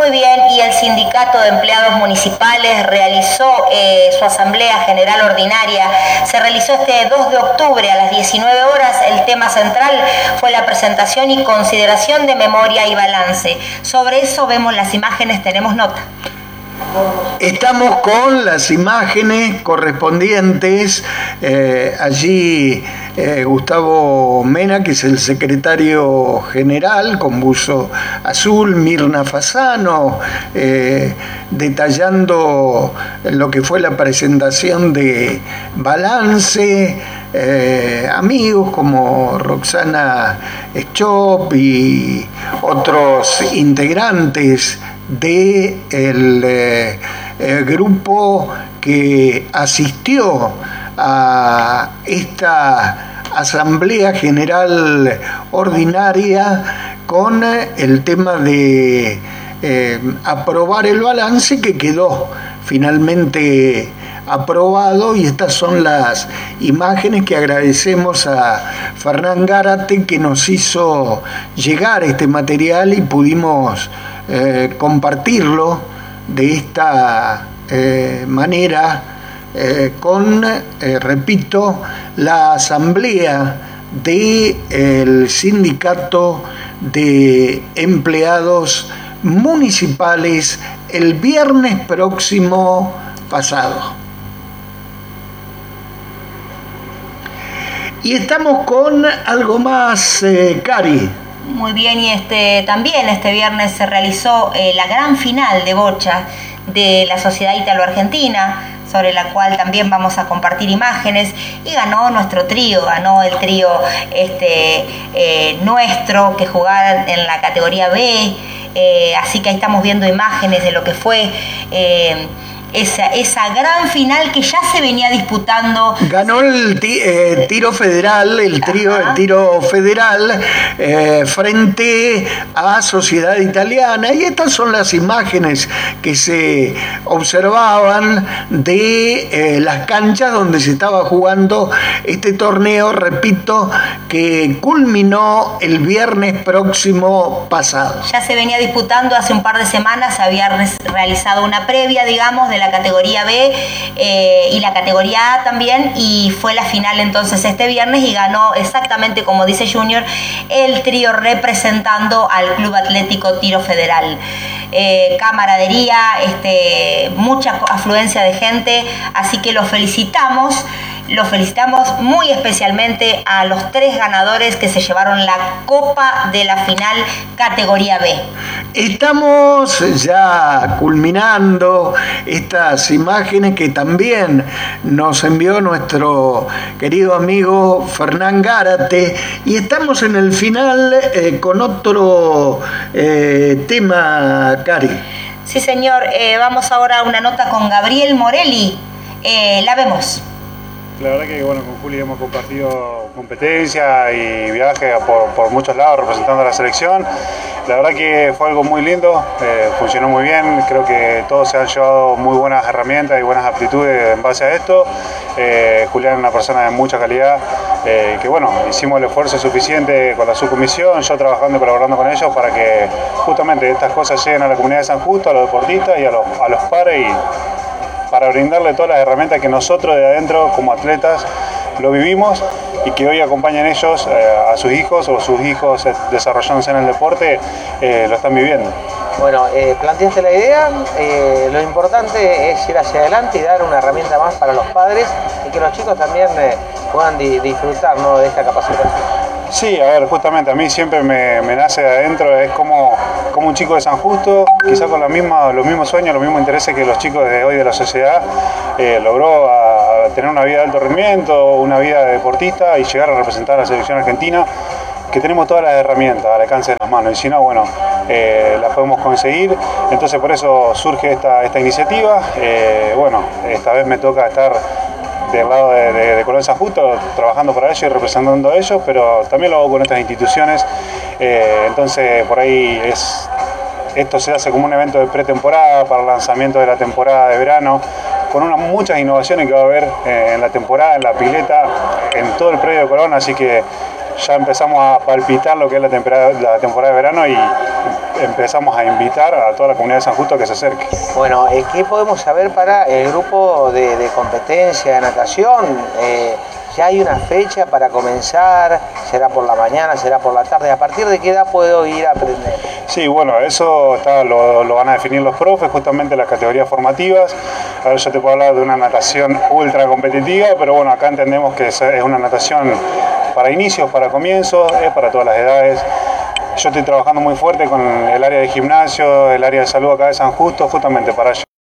Muy bien, y el Sindicato de Empleados Municipales realizó su Asamblea General Ordinaria. Se realizó este 2 de octubre a las 19 horas. El tema central fue la presentación y consideración de memoria y balance. Sobre eso vemos las imágenes, tenemos nota. Estamos con las imágenes correspondientes. Allí Gustavo Mena, que es el secretario general, con buzo azul, Mirna Fasano, detallando lo que fue la presentación de balance. Amigos como Roxana Schop y otros integrantes del grupo que asistió a esta Asamblea General Ordinaria con el tema de aprobar el balance, que quedó finalmente aprobado, y estas son las imágenes que agradecemos a Fernán Gárate, que nos hizo llegar este material y pudimos compartirlo de esta manera con, repito, la asamblea del Sindicato de Empleados Municipales el viernes próximo pasado. Y estamos con algo más, Cari. Muy bien, y también este viernes se realizó la gran final de bocha de la Sociedad Italo-Argentina, sobre la cual también vamos a compartir imágenes, y ganó nuestro trío, ganó el trío nuestro, que jugaba en la categoría B, así que ahí estamos viendo imágenes de lo que fue esa gran final que ya se venía disputando. Ganó el tiro federal, el trío de tiro federal, frente a Sociedad Italiana, y estas son las imágenes que se observaban de las canchas donde se estaba jugando este torneo, repito, que culminó el viernes próximo pasado. Ya se venía disputando hace un par de semanas, se había realizado una previa, digamos, de la categoría B y la categoría A también, y fue la final entonces este viernes, y ganó exactamente como dice Junior, el trío representando al Club Atlético Tiro Federal. Camaradería, mucha afluencia de gente, así que los felicitamos muy especialmente a los 3 ganadores que se llevaron la copa de la final categoría B. Estamos ya culminando estas imágenes que también nos envió nuestro querido amigo Fernán Gárate, y estamos en el final con otro tema, Cari. Sí, señor, vamos ahora a una nota con Gabriel Morelli. La vemos. La verdad que bueno, con Juli hemos compartido competencia y viaje por muchos lados representando a la selección. La verdad que fue algo muy lindo, funcionó muy bien, creo que todos se han llevado muy buenas herramientas y buenas aptitudes en base a esto. Julián es una persona de mucha calidad, que bueno, hicimos el esfuerzo suficiente con la subcomisión, yo trabajando y colaborando con ellos para que justamente estas cosas lleguen a la comunidad de San Justo, a los deportistas y a los pares, y para brindarle todas las herramientas que nosotros de adentro como atletas lo vivimos y que hoy acompañan ellos a sus hijos, o sus hijos desarrollándose en el deporte, lo están viviendo. Bueno, planteaste la idea, lo importante es ir hacia adelante y dar una herramienta más para los padres, y que los chicos también puedan disfrutar, ¿no?, de esta capacitación. Sí, a ver, justamente a mí siempre me nace de adentro, es como un chico de San Justo, quizá con los mismos sueños, los mismos intereses que los chicos de hoy de la sociedad, logró a tener una vida de alto rendimiento, una vida de deportista, y llegar a representar a la selección argentina, que tenemos todas las herramientas al alcance de las manos, y si no, bueno, las podemos conseguir. Entonces por eso surge esta iniciativa. Bueno, esta vez me toca estar del lado de Colón San Justo, trabajando para ellos y representando a ellos, pero también lo hago con otras instituciones. Entonces por ahí esto se hace como un evento de pretemporada para el lanzamiento de la temporada de verano, con muchas innovaciones que va a haber en la temporada, en la pileta, en todo el predio de Colón, así que ya empezamos a palpitar lo que es la temporada de verano y empezamos a invitar a toda la comunidad de San Justo a que se acerque. Bueno, ¿qué podemos saber para el grupo de competencia de natación? ¿Ya hay una fecha para comenzar? ¿Será por la mañana? ¿Será por la tarde? ¿A partir de qué edad puedo ir a aprender? Sí, bueno, eso lo van a definir los profes, justamente las categorías formativas. A ver, yo te puedo hablar de una natación ultra competitiva, pero bueno, acá entendemos que es una natación para inicios, para comienzos, es para todas las edades. Yo estoy trabajando muy fuerte con el área de gimnasio, el área de salud acá de San Justo, justamente para